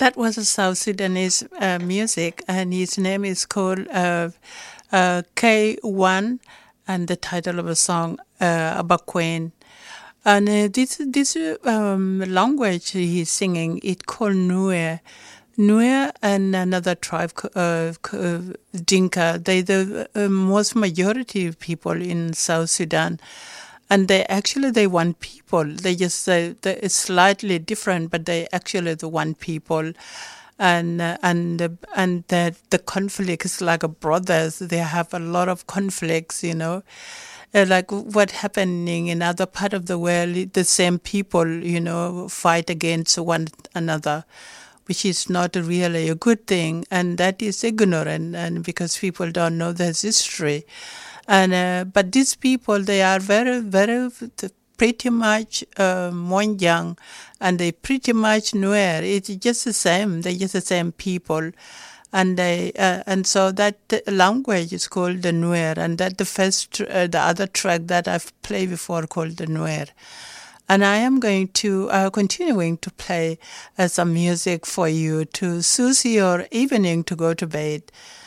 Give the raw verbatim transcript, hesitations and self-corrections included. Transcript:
That was a South Sudanese uh, music, and his name is called uh, uh, K one, and the title of the song, uh, Abakwen. And uh, this this um, language he's singing, it called Nuer. Nuer and another tribe, uh, uh, Dinka, they the uh, most majority of people in South Sudan. And they actually, they one people. They just, uh, they, it's slightly different, but they actually the one people. And uh, and uh, and the, the conflict is like a brothers. They have a lot of conflicts, you know. Uh, like what happening in other part of the world, the same people, you know, fight against one another, which is not really a good thing, and that is ignorant, and because people don't know their history. And uh, but these people, they are very, very pretty much uh, Monjang, and they pretty much Nuer. It's just the same. They're just the same people. And they uh, and so that language is called the Nuer, and that the first uh, the other track that I've played before called the Nuer. And I am going to uh, continuing to play uh, some music for you to soothe your evening to go to bed.